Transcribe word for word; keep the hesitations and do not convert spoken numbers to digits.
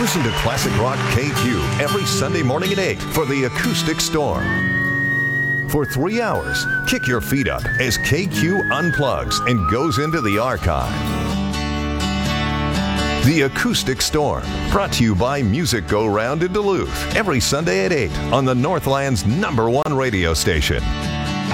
Listen to Classic Rock K Q every Sunday morning at eight for the Acoustic Storm. For three hours, kick your feet up as K Q unplugs and goes into the archive. The Acoustic Storm, brought to you by Music Go Round in Duluth, every Sunday at eight on the Northland's number one radio station.